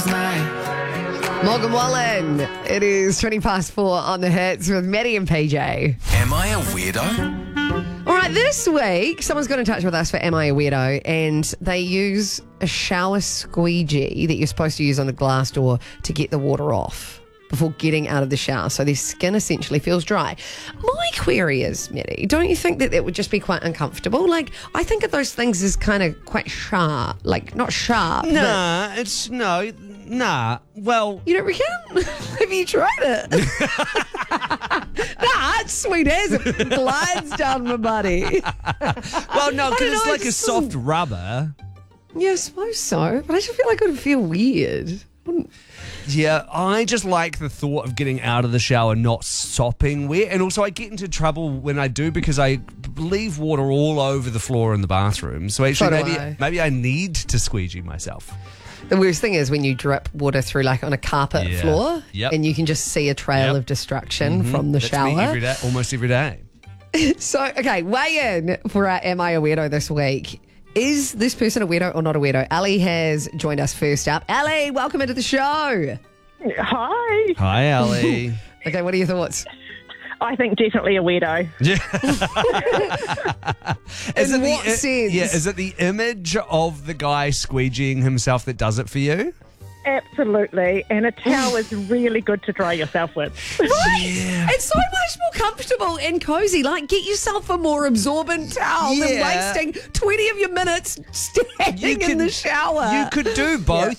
Morgan Wallen. It is 4 on the hits with Maddie and PJ. Am I a weirdo? All right, this week, someone's got in touch with us for Am I a Weirdo? And they use a shower squeegee that you're supposed to use on the glass door to get the water off before getting out of the shower, so their skin essentially feels dry. My query is, Maddie, don't you think that it would just be quite uncomfortable? Like, I think of those things as kind of quite sharp, like not sharp. Nah. Well, You don't reckon? Have you tried it? Nah, it's sweet as it glides down my body. well, no, because it's know, like a it's soft rubber. Yeah, I suppose so, but I just feel like it would feel weird. Yeah, I just like the thought of getting out of the shower not sopping wet. And also I get into trouble when I do because I leave water all over the floor in the bathroom. So actually So do I. maybe I need to squeegee myself. The worst thing is when you drip water through like on a carpet Yeah. floor Yep. and you can just see a trail Yep. of destruction from the That's shower. me every day, almost every day. So, okay, weigh in for our Am I a Weirdo this week. Is this person a weirdo or not a weirdo? Ali has joined us first up. Ali, welcome into the show. Hi. Hi, Ali. Okay, what are your thoughts? I think definitely a weirdo. In what sense? Yeah, is it the image of the guy squeegeeing himself that does it for you? Absolutely. And a towel is really good to dry yourself with. Yeah. It's so much more comfortable and cozy. Like, get yourself a more absorbent towel than Yeah. wasting 20 of your minutes standing in the shower. You could do both